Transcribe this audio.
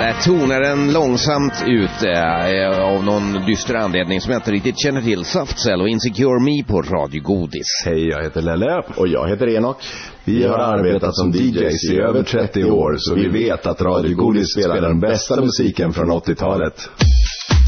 Där tonar den långsamt ut av någon dyster anledning som jag inte riktigt känner till. Saftcell och Insecure Me på Radio Godis. Hej, jag heter Lelle. Och jag heter Enok. Vi har arbetat som DJs i över 30 år, så vi vet att Radio Godis spelar den bästa musiken från 80-talet.